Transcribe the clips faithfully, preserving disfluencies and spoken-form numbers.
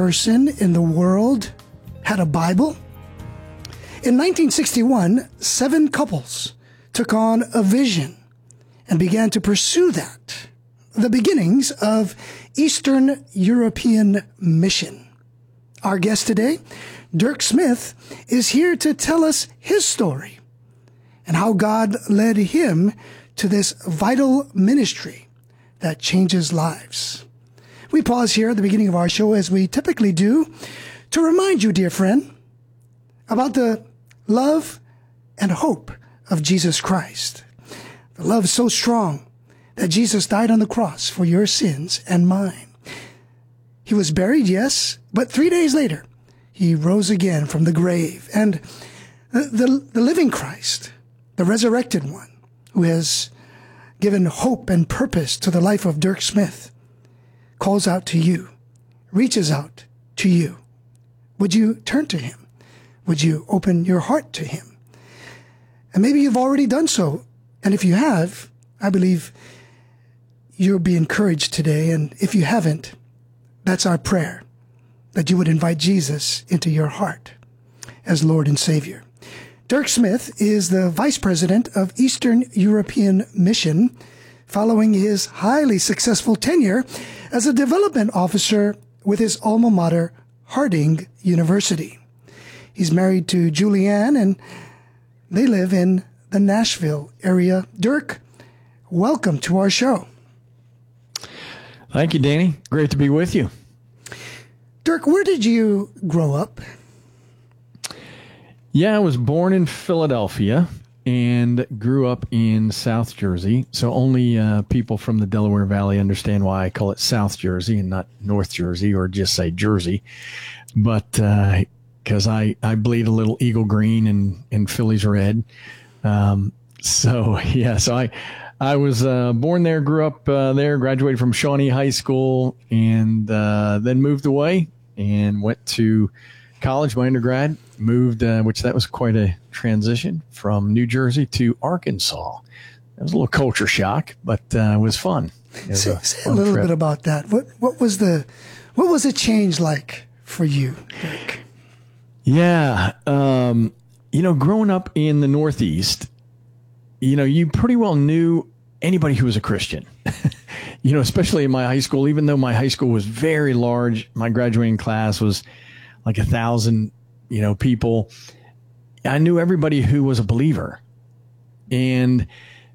person in the world had a Bible? In nineteen sixty-one, seven couples took on a vision and began to pursue that, the beginnings of Eastern European Mission. Our guest today, Dirk Smith, is here to tell us his story and how God led him to this vital ministry that changes lives. We pause here at the beginning of our show, as we typically do, to remind you, dear friend, about the love and hope of Jesus Christ. The love so strong that Jesus died on the cross for your sins and mine. He was buried, yes, but three days later, he rose again from the grave. And the, the, the living Christ, the resurrected one, who has given hope and purpose to the life of Dirk Smith, calls out to you, reaches out to you. Would you turn to him? Would you open your heart to him? And maybe you've already done so. And if you have, I believe you'll be encouraged today. And if you haven't, that's our prayer, that you would invite Jesus into your heart as Lord and Savior. Dirk Smith is the Vice President of Eastern European Mission, following his highly successful tenure as a development officer with his alma mater, Harding University. He's married to Julianne, and they live in the Nashville area. Dirk, welcome to our show. Thank you, Danny. Great to be with you. Dirk, where did you grow up? Yeah, I was born in Philadelphia and grew up in South Jersey. So only uh, people from the Delaware Valley understand why I call it South Jersey and not North Jersey, or just say Jersey. But because uh, I, I bleed a little eagle green and, and Phillies red. Um, so, yeah, so I... I was uh, born there, grew up uh, there, graduated from Shawnee High School, and uh, then moved away and went to college, my undergrad, moved, uh, which that was quite a transition, from New Jersey to Arkansas. It was a little culture shock, but uh, it was fun. It was say a, say a little trip. bit about that. What what was the what was the change like for you, Dirk? Yeah, um, you know, growing up in the Northeast, you know, you pretty well knew anybody who was a Christian, you know, especially in my high school. Even though my high school was very large, my graduating class was like a thousand, you know, people. I knew everybody who was a believer. And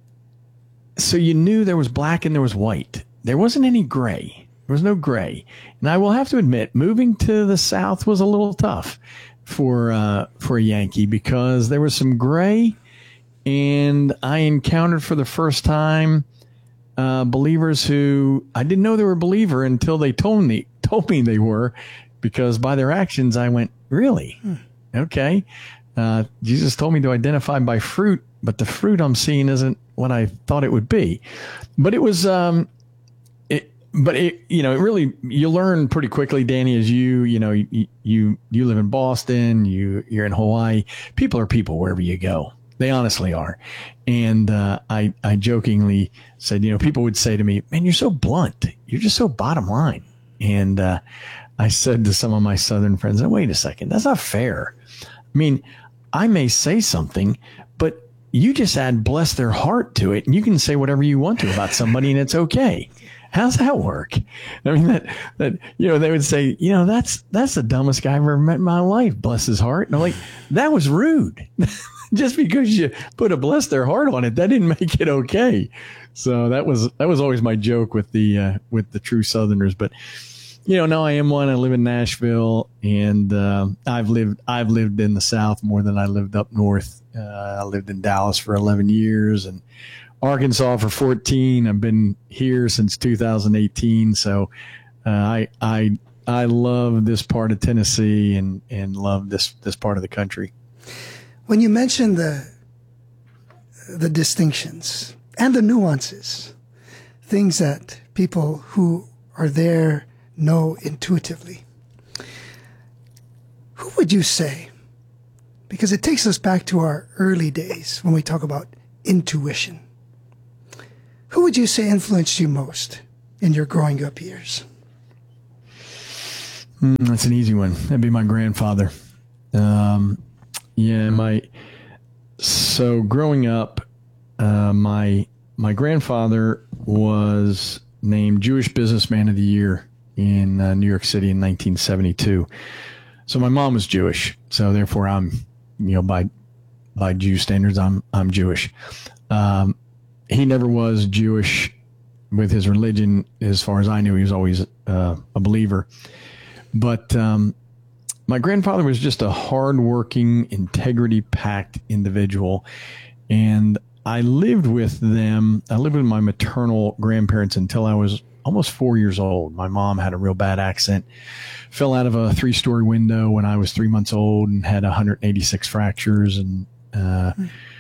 so you knew there was black and there was white. There wasn't any gray. There was no gray. And I will have to admit, moving to the South was a little tough for, uh, for a Yankee, because there was some gray. And I encountered for the first time uh, believers who I didn't know they were a believer until they told me told me they were, because by their actions I went, really? Hmm. Okay. Uh, Jesus told me to identify by fruit, but the fruit I'm seeing isn't what I thought it would be. But it was, um, it, but it, you know, it really, you learn pretty quickly, Danny, as you, you know, you you, you live in Boston, you you're in Hawaii. People are people wherever you go. They honestly are. And uh, I, I jokingly said, you know, people would say to me, man, you're so blunt. You're just so bottom line. And uh, I said to some of my Southern friends, oh, wait a second, that's not fair. I mean, I may say something, but you just add bless their heart to it, and you can say whatever you want to about somebody, and it's okay. How's that work? I mean, that, that, you know, they would say, you know, that's, that's the dumbest guy I've ever met in my life. Bless his heart. And I'm like, that was rude. Just because you put a bless their heart on it, that didn't make it okay. So that was, that was always my joke with the, uh, with the true Southerners. But, you know, now I am one. I live in Nashville, and, uh, I've lived, I've lived in the South more than I lived up north. Uh, I lived in Dallas for eleven years and Arkansas for fourteen. I've been here since two thousand eighteen. So, uh, I, I, I love this part of Tennessee and, and love this, this part of the country. When you mention the the distinctions and the nuances, things that people who are there know intuitively, who would you say, because it takes us back to our early days when we talk about intuition, who would you say influenced you most in your growing up years? Mm, that's an easy one. That'd be my grandfather. Um, yeah, my so growing up, uh, my my grandfather was named Jewish Businessman of the Year in uh, New York City in nineteen seventy-two. So my mom was Jewish, so therefore I'm, you know, by by Jew standards, I'm I'm Jewish. Um, he never was Jewish with his religion, as far as I knew. He was always uh, a believer. But um, my grandfather was just a hardworking, integrity-packed individual. And I lived with them. I lived with my maternal grandparents until I was almost four years old. My mom had a real bad accident, fell out of a three-story window when I was three months old and had one hundred eighty-six fractures, and uh,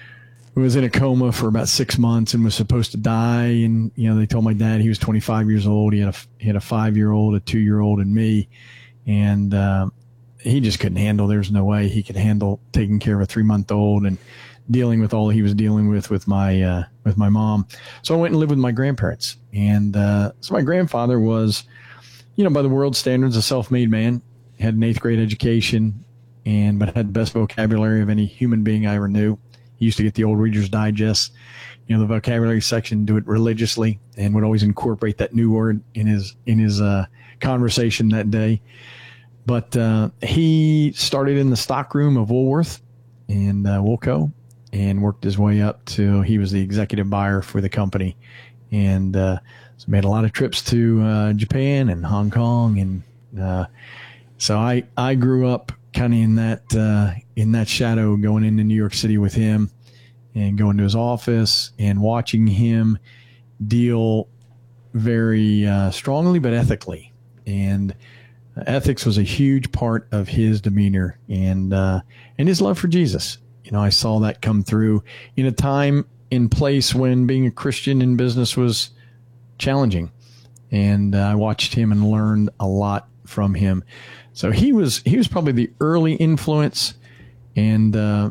was in a coma for about six months and was supposed to die. And, you know, they told my dad he was twenty-five years old. He had a, he had a five-year-old, a two-year-old, and me. And uh, he just couldn't handle, there's no way he could handle taking care of a three-month-old and dealing with all he was dealing with with my uh, with my mom. So I went and lived with my grandparents. And uh, so my grandfather was, you know, by the world standards, a self-made man, had an eighth grade education, and but had the best vocabulary of any human being I ever knew. He used to get the old Reader's Digest, you know, the vocabulary section, do it religiously, and would always incorporate that new word in his in his uh, conversation that day. But uh, he started in the stockroom of Woolworth and uh, Woolco, and worked his way up to he was the executive buyer for the company, and uh, so made a lot of trips to uh, Japan and Hong Kong, and uh, so I I grew up kind of in that uh, in that shadow, going into New York City with him and going to his office and watching him deal very uh, strongly but ethically. And ethics was a huge part of his demeanor, and uh, and his love for Jesus. You know, I saw that come through in a time and place when being a Christian in business was challenging. And uh, I watched him and learned a lot from him. So he was he was probably the early influence, and uh,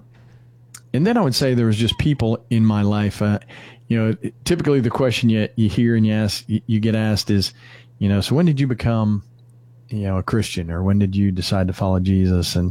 and then I would say there was just people in my life. Uh, you know, typically the question you you hear and you ask you, you get asked is, you know, so when did you become, you know, a Christian, or when did you decide to follow Jesus? And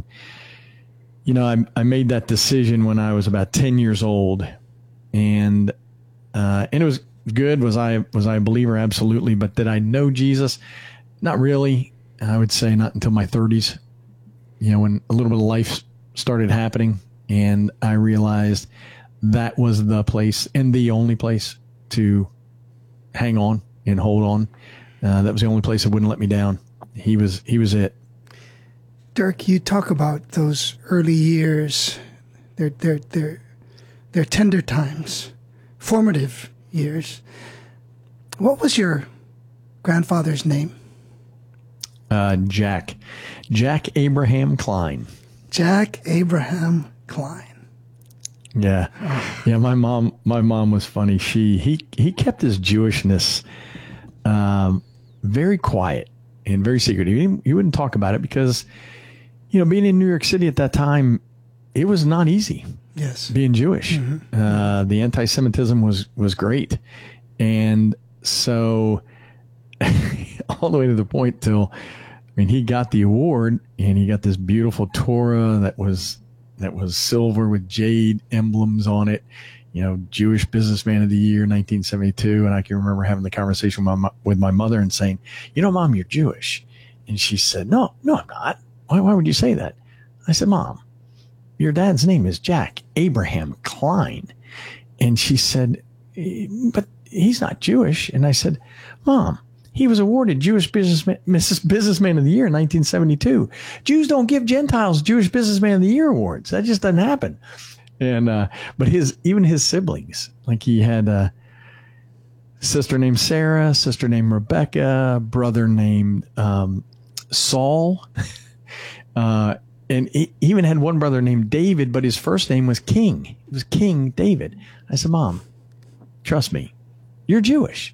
you know, I I made that decision when I was about ten years old, and uh, and it was good. Was I was I a believer? Absolutely. But did I know Jesus? Not really. I would say not until my thirties, you know, when a little bit of life started happening, and I realized that was the place and the only place to hang on and hold on. Uh, that was the only place that wouldn't let me down. He was, he was it. Dirk, you talk about those early years, they're, they're, they're, they're tender times, formative years. What was your grandfather's name? Uh, Jack, Jack Abraham Klein. Jack Abraham Klein. Yeah. Oh. Yeah. My mom, my mom was funny. She, he, he kept his Jewishness, um, very quiet and very secret. He, he wouldn't talk about it because, you know, being in New York City at that time, it was not easy. Yes. Being Jewish. Mm-hmm. Uh, the anti-Semitism was, was great. And so all the way to the point till, I mean, he got the award, and he got this beautiful Torah that was that was silver with jade emblems on it. You know, Jewish Businessman of the Year, nineteen seventy-two. And I can remember having the conversation with my, with my mother and saying, "You know, Mom, you're Jewish." And she said, "No, no, I'm not. Why, why would you say that?" I said, "Mom, your dad's name is Jack Abraham Klein." And she said, "But he's not Jewish." And I said, "Mom, he was awarded Jewish Businessman, Missus Businessman of the Year in nineteen seventy-two. Jews don't give Gentiles Jewish Businessman of the Year awards. That just doesn't happen." And uh, but his even his siblings, like he had a sister named Sarah, sister named Rebecca, brother named um, Saul, uh, and he even had one brother named David, but his first name was King. It was King David. I said, "Mom, trust me, you're Jewish."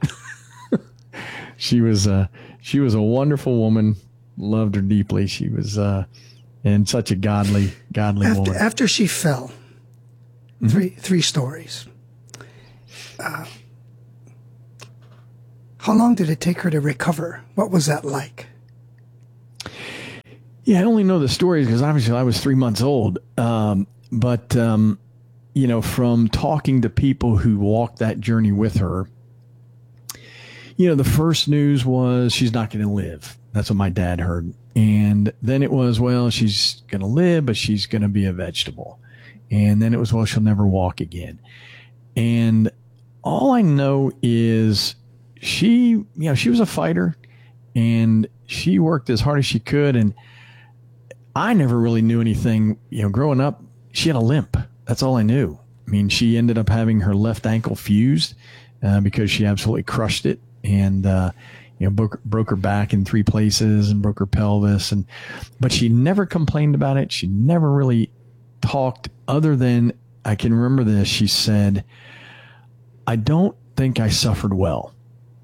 She was uh, she was a wonderful woman. Loved her deeply. She was uh, and such a godly, godly after, woman. After she fell, mm-hmm. three three stories. Uh, how long did it take her to recover? What was that like? Yeah, I only know the stories because obviously I was three months old. Um, but, um, you know, from talking to people who walked that journey with her, you know, the first news was she's not going to live. That's what my dad heard. And then it was, well, she's going to live, but she's going to be a vegetable. And then it was, well, she'll never walk again. And all I know is she, you know, she was a fighter and she worked as hard as she could. And I never really knew anything, you know, growing up, she had a limp. That's all I knew. I mean, she ended up having her left ankle fused uh, because she absolutely crushed it and, uh, you know, broke, broke her back in three places and broke her pelvis. And, but she never complained about it. She never really talked other than, I can remember this. She said, I don't think I suffered well.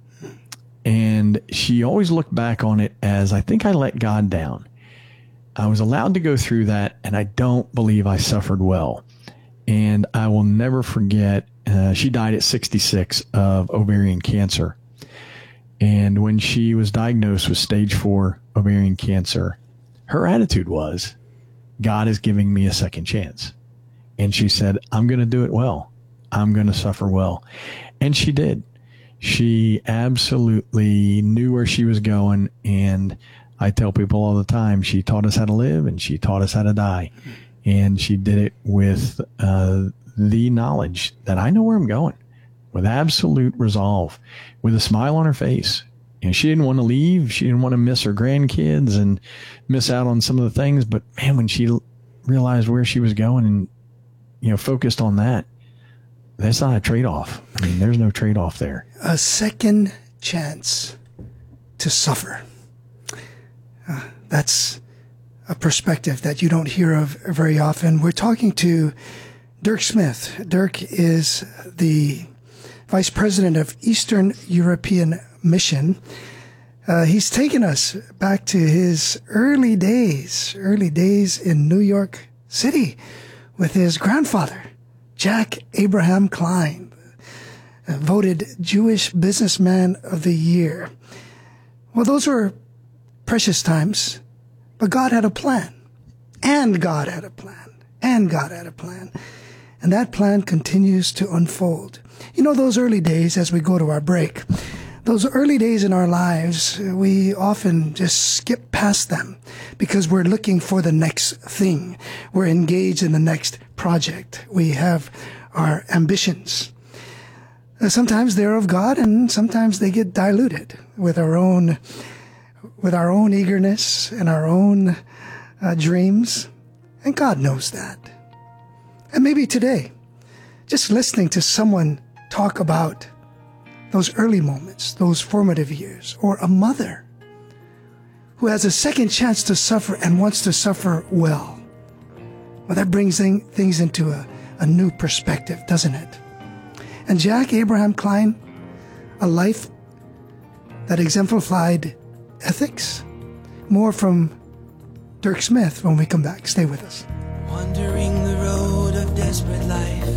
And she always looked back on it as, I think I let God down. I was allowed to go through that, and I don't believe I suffered well. And I will never forget, uh, she died at sixty-six of ovarian cancer. And when she was diagnosed with stage four ovarian cancer, her attitude was, God is giving me a second chance. And she said, I'm going to do it well. I'm going to suffer well. And she did. She absolutely knew where she was going, and I tell people all the time, she taught us how to live and she taught us how to die. And she did it with uh, the knowledge that I know where I'm going, with absolute resolve, with a smile on her face. You know, she didn't want to leave. She didn't want to miss her grandkids and miss out on some of the things. But man, when she realized where she was going and, you know, focused on that, that's not a trade-off. I mean, there's no trade-off there. A second chance to suffer. Uh, that's a perspective that you don't hear of very often. We're talking to Dirk Smith. Dirk is the Vice President of Eastern European Mission. Uh, he's taken us back to his early days, early days in New York City with his grandfather, Jack Abraham Klein, uh, voted Jewish Businessman of the Year. Well, those were precious times, but God had a plan, and God had a plan, and God had a plan, and that plan continues to unfold. You know, those early days, as we go to our break, those early days in our lives, we often just skip past them because we're looking for the next thing. We're engaged in the next project. We have our ambitions. Sometimes they're of God, and sometimes they get diluted with our own with our own eagerness and our own uh, dreams. And God knows that. And maybe today, just listening to someone talk about those early moments, those formative years, or a mother who has a second chance to suffer and wants to suffer well. Well, that brings things into a, a new perspective, doesn't it? And Jack Abraham Klein, a life that exemplified ethics. More from Dirk Smith when we come back. Stay with us. Wandering the road of desperate life,